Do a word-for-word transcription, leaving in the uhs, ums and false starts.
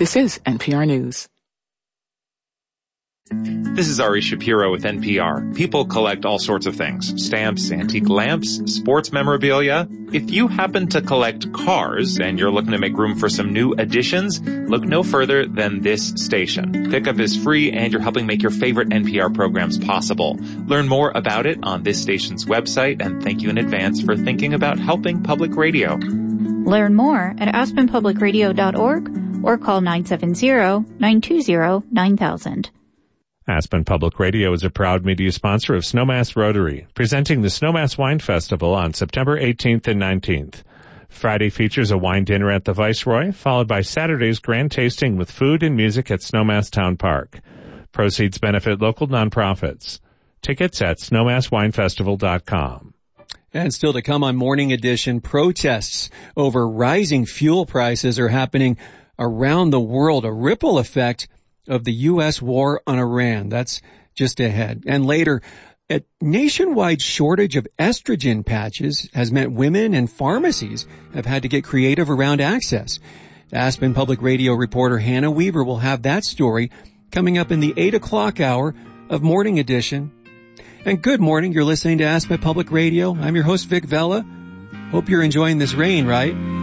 This is N P R News. This is Ari Shapiro with N P R. People collect all sorts of things. Stamps, antique lamps, sports memorabilia. If you happen to collect cars and you're looking to make room for some new additions, look no further than this station. Pickup is free and you're helping make your favorite N P R programs possible. Learn more about it on this station's website, and thank you in advance for thinking about helping public radio. Learn more at aspen public radio dot org or call nine seven zero, nine two zero, nine thousand. Aspen Public Radio is a proud media sponsor of Snowmass Rotary, presenting the Snowmass Wine Festival on September eighteenth and nineteenth. Friday features a wine dinner at the Viceroy, followed by Saturday's grand tasting with food and music at Snowmass Town Park. Proceeds benefit local nonprofits. Tickets at snowmass wine festival dot com. And still to come on Morning Edition, protests over rising fuel prices are happening around the world, a ripple effect of the U S war on Iran. That's just ahead. And later, a nationwide shortage of estrogen patches has meant women and pharmacies have had to get creative around access. Aspen Public Radio reporter Hannah Weaver will have that story coming up in the eight o'clock hour of Morning Edition. And good morning. You're listening to Aspen Public Radio. I'm your host, Vic Vella. Hope you're enjoying this rain, right?